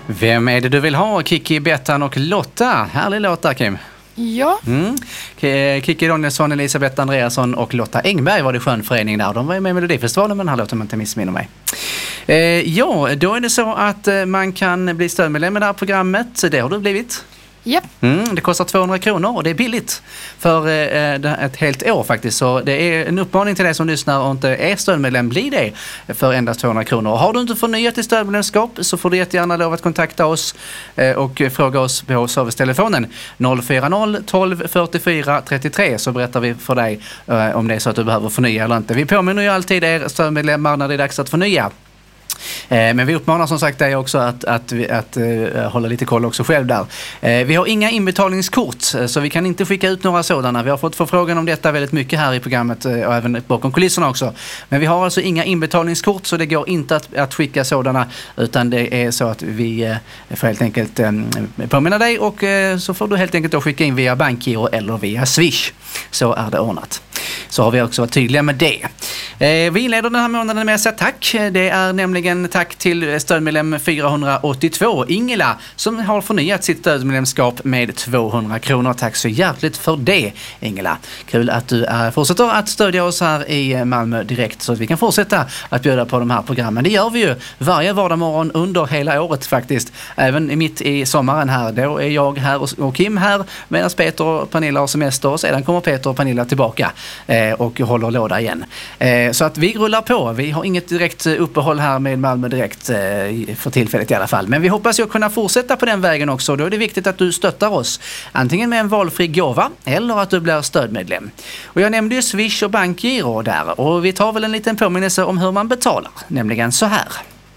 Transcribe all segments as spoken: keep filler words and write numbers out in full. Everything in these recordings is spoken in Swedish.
Vem är det du vill ha? Kiki, Bettan och Lotta. Härlig Lotta, Kim. Ja. Mm. Kiki Danielsson, Elisabeth Andreasson och Lotta Engberg var det skönförening där. De var ju med i Melodifestivalen, men den här låten man inte missminner mig. Eh, ja, då är det så att eh, man kan bli stödmedlem i det här programmet. Det har du blivit. Yep. Mm, det kostar tvåhundra kronor och det är billigt för eh, ett helt år faktiskt. Så det är en uppmaning till dig som lyssnar och inte är stödmedlem. Bli det för endast tvåhundra kronor. Och har du inte förnyat ditt stödmedlemskap så får du jättegärna lov att kontakta oss eh, och fråga oss på servicetelefonen noll fyra noll tolv fyrtiofyra trettiotre, så berättar vi för dig eh, om det är så att du behöver förnya eller inte. Vi påminner ju alltid er stödmedlemmar när det är dags att förnya. Men vi uppmanar som sagt dig också att, att, att, att uh, hålla lite koll också själv där. Uh, vi har inga inbetalningskort så vi kan inte skicka ut några sådana. Vi har fått förfrågan om detta väldigt mycket här i programmet uh, och även bakom kulisserna också. Men vi har alltså inga inbetalningskort så det går inte att, att skicka sådana, utan det är så att vi uh, får helt enkelt um, påminna dig och uh, så får du helt enkelt då skicka in via bankgiro eller via Swish. Så är det ordnat. Så har vi också varit tydliga med det. Eh, vi inleder den här månaden med att säga tack. Det är nämligen tack till stödmedlem fyrahundraåttiotvå, Ingela, som har förnyat sitt stödmedlemskap med tvåhundra kronor. Tack så hjärtligt för det, Ingela. Kul att du är, fortsätter att stödja oss här i Malmö Direkt så att vi kan fortsätta att bjuda på de här programmen. Det gör vi ju varje vardagsmorgon under hela året faktiskt. Även mitt i sommaren här. Då är jag här och Kim här medan Peter och Pernilla har semester och sedan kommer Peter och Pernilla tillbaka eh, och håller låda igen. Eh, så att vi rullar på. Vi har inget direkt uppehåll här med Malmö Direkt eh, för tillfället i alla fall. Men vi hoppas ju kunna fortsätta på den vägen också. Då är det viktigt att du stöttar oss. Antingen med en valfri gåva eller att du blir stödmedlem. Och jag nämnde ju Swish och bankgiro där. Och vi tar väl en liten påminnelse om hur man betalar. Nämligen så här.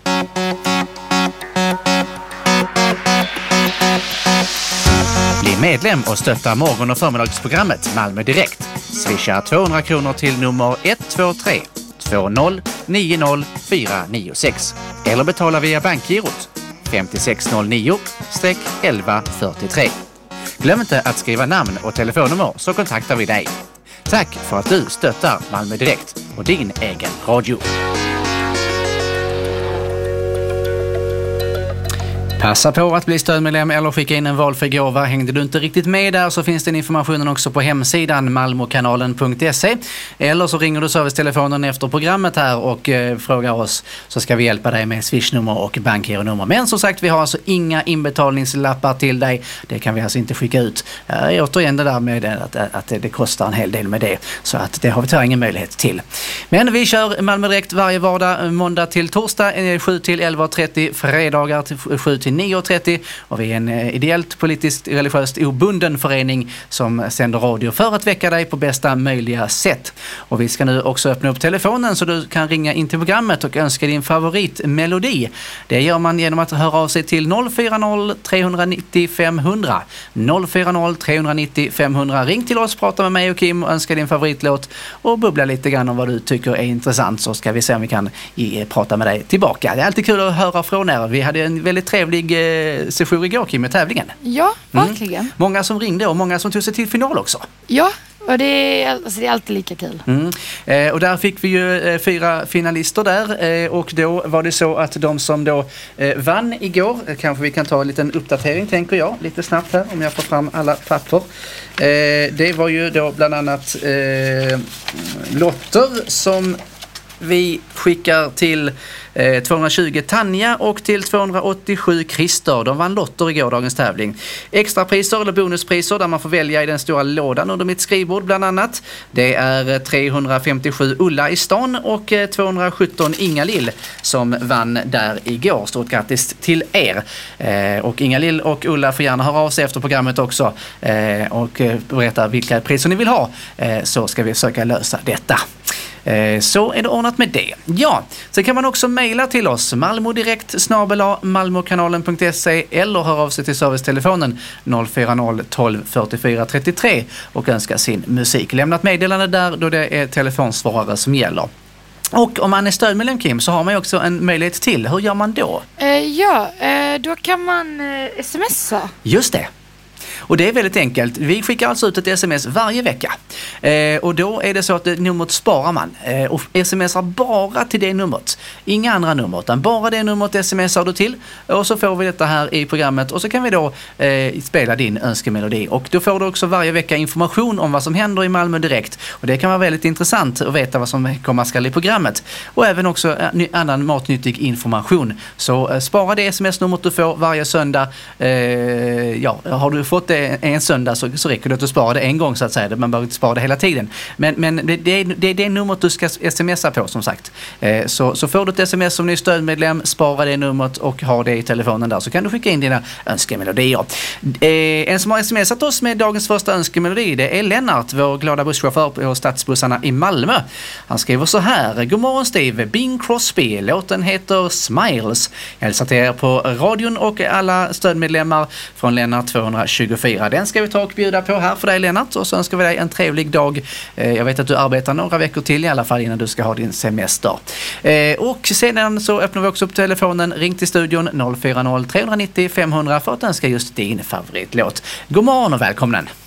Bli medlem och stötta morgon- och förmiddagsprogrammet Malmö Direkt. Swisha tvåhundra kronor till nummer ett två tre två noll nio noll fyra nio sex eller betala via bankgirot fem sex noll nio elva fyrtiotre. Glöm inte att skriva namn och telefonnummer så kontaktar vi dig. Tack för att du stöttar Malmö Direkt och din egen radio. Passa på att bli stödmedlem eller skicka in en valfri gåva. Hängde du inte riktigt med där så finns den informationen också på hemsidan malmokanalen punkt se. Eller så ringer du servicetelefonen efter programmet här och eh, frågar oss, så ska vi hjälpa dig med swishnummer och bankgironummer. Men som sagt, vi har alltså inga inbetalningslappar till dig. Det kan vi alltså inte skicka ut. Eh, återigen det där med att, att det kostar en hel del med det. Så att det har vi tyvärr ingen möjlighet till. Men vi kör Malmö Direkt varje vardag, måndag till torsdag, sju till elva trettio, fredagar till sju till nio trettio, och vi är en ideellt, politiskt, religiöst obunden förening som sänder radio för att väcka dig på bästa möjliga sätt. Och vi ska nu också öppna upp telefonen så du kan ringa in till programmet och önska din favoritmelodi. Det gör man genom att höra av sig till noll fyra noll tre nio noll fem noll noll. noll fyra noll tre nio noll fem noll noll. Ring till oss, prata med mig och Kim och önska din favoritlåt och bubbla lite grann om vad du tycker är intressant, så ska vi se om vi kan i, prata med dig tillbaka. Det är alltid kul att höra från er. Vi hade en väldigt trevlig eh, session igår, Kim, med tävlingen. Ja, verkligen. Mm. Många som ringde och många som tog sig till final också. Ja, och det är, alltså, det är alltid lika kul. Mm. Eh, och där fick vi ju eh, fyra finalister där eh, och då var det så att de som då eh, vann igår, eh, kanske vi kan ta en liten uppdatering tänker jag, lite snabbt här om jag får fram alla papper. Eh, det var ju då bland annat eh, lotter som vi skickar till eh, tvåhundratjugo Tanja och till tvåhundraåttiosju Christer. De vann lotter igår, dagens tävling. Extrapriser eller bonuspriser där man får välja i den stora lådan under mitt skrivbord bland annat. Det är trehundrafemtiosju Ulla i stan och eh, tvåhundrasjutton Inga-Lill som vann där igår. Stort grattis till er. Eh, och Inga-Lill och Ulla får gärna höra av sig efter programmet också eh, och eh, berätta vilka priser ni vill ha. Eh, så ska vi försöka lösa detta. Så är det ordnat med det. Ja, så kan man också mejla till oss malmodirekt snabel-a malmokanalen punkt se eller höra av sig till servicetelefonen noll fyra noll tolv fyrtiofyra trettiotre och önska sin musik. Lämna ett meddelande där då det är telefonsvarare som gäller. Och om man är stödmedlem, Kim, så har man ju också en möjlighet till. Hur gör man då? Uh, ja, uh, då kan man uh, smsa. Just det. Och det är väldigt enkelt. Vi skickar alltså ut ett sms varje vecka. Eh, och då är det så att det, numret sparar man. Eh, och smsar bara till det numret. Inga andra nummer, utan bara det numret smsar du till. Och så får vi detta här i programmet. Och så kan vi då eh, spela din önskemelodi. Och då får du också varje vecka information om vad som händer i Malmö direkt. Och det kan vara väldigt intressant att veta vad som kommer skall i programmet. Och även också eh, annan matnyttig information. Så eh, spara det sms-numret du får varje söndag. Eh, ja, har du fått det en söndag så, så räcker det att du sparar det en gång så att säga. Man behöver inte spara det hela tiden. Men, men det, det, är, det är det numret du ska smsa på som sagt. Eh, så, så får du ett sms som ny stödmedlem, spara det numret och ha det i telefonen där. Så kan du skicka in dina önskemelodier. Eh, en som har smsat oss med dagens första önskemelodi, det är Lennart, vår glada busschaufför på stadsbussarna i Malmö. Han skriver så här: God morgon Steve, Bing Crosby. Låten heter Smiles. Jag hälsar till er på radion och alla stödmedlemmar från Lennart tvåhundratjugofyra. Den ska vi ta och bjuda på här för dig Lennart, och så önskar vi dig en trevlig dag. Eh, jag vet att du arbetar några veckor till i alla fall innan du ska ha din semester. Eh, och sedan så öppnar vi också upp telefonen. Ring till studion noll fyra noll tre nittio fem hundra för att önska just din favoritlåt. God morgon och välkommen!